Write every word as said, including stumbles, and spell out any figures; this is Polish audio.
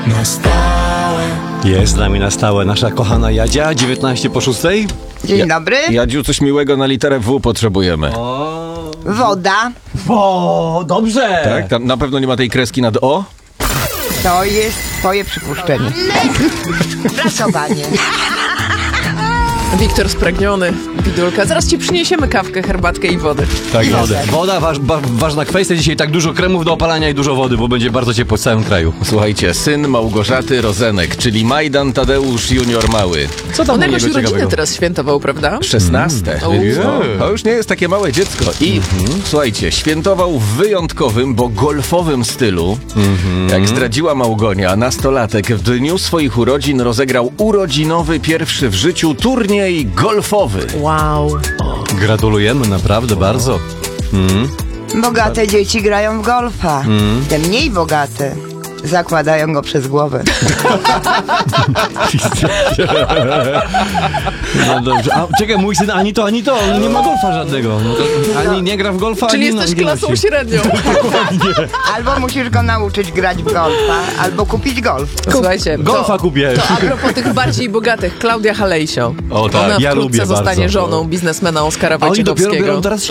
Na stałe. Jest z nami na stałe nasza kochana Jadzia, dziewiętnaście po szóstej. Dzień Ja- dobry. Jadziu, coś miłego na literę W potrzebujemy. Woda O, dobrze! Tak? Tam na pewno nie ma tej kreski nad O? to jest twoje przypuszczenie. Pracowanie. Wiktor spragniony, Bidulka. Zaraz ci przyniesiemy kawkę, herbatkę i wodę. Tak, wodę. Woda, waż, ba, ważna kwestia. Dzisiaj tak dużo kremów do opalania i dużo wody, bo będzie bardzo ciepło w całym kraju. Słuchajcie, syn Małgorzaty Rozenek, czyli Majdan Tadeusz junior mały. Co tam On u jakoś niego urodziny ciekawego? teraz świętował, prawda? szesnaste. Mm. Więc, no, Ojej. to już nie jest takie małe dziecko. I słuchajcie, świętował w wyjątkowym, bo golfowym stylu. Jak zdradziła Małgonia, nastolatek w dniu swoich urodzin rozegrał urodzinowy, pierwszy w życiu turniej golfowy. Wow. Gratulujemy, naprawdę bardzo. Bogate dzieci grają w golfa. Te mniej bogate zakładają go przez głowę. No dobrze. A czekaj, mój syn ani to, ani to. On nie ma golfa żadnego. No to ani nie gra w golfa, Czyli ani jesteś nie klasą nosi. średnią. Albo musisz go nauczyć grać w golfa, albo kupić golf. Słuchajcie, Golfa to, kupię. to a propos tych bardziej bogatych, Klaudia Halejsio. O tak, Ona ja wkrótce lubię zostanie bardzo. żoną biznesmena Oskara A oni dopiero Wojciechowskiego. biorą teraz